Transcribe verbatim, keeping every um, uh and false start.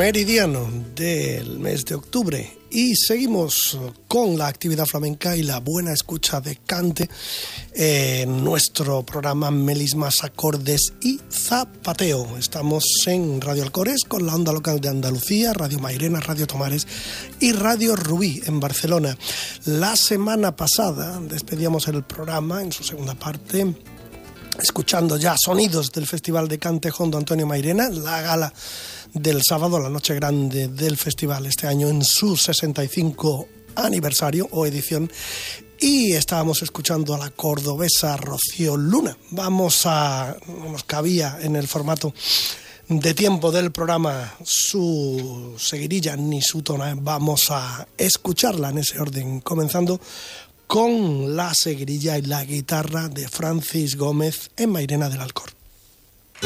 meridiano del mes de octubre y seguimos con la actividad flamenca y la buena escucha de cante en nuestro programa Melismas, Acordes y Zapateo. Estamos en Radio Alcores con la onda local de Andalucía, Radio Mairena, Radio Tomares y Radio Rubí en Barcelona. La semana pasada despedíamos el programa en su segunda parte escuchando ya sonidos del Festival de Cante Hondo Antonio Mairena, la gala del sábado, la noche grande del festival este año en su sesenta y cinco aniversario o edición, y estábamos escuchando a la cordobesa Rocío Luna. Vamos a, no nos cabía en el formato de tiempo del programa su seguirilla ni su tona, vamos a escucharla en ese orden, comenzando con la seguirilla y la guitarra de Francis Gómez en Mairena del Alcor.